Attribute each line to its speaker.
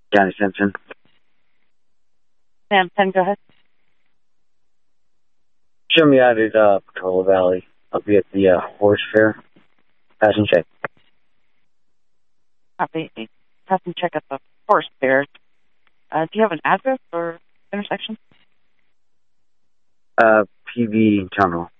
Speaker 1: Johnny Simpson.
Speaker 2: Sam, 10, go ahead.
Speaker 1: Show me out at Portola Valley. I'll be at the horse fair. Pass and check.
Speaker 2: Copy. Pass and check at the horse fair. Do you have an address or intersection?
Speaker 1: PV Terminal.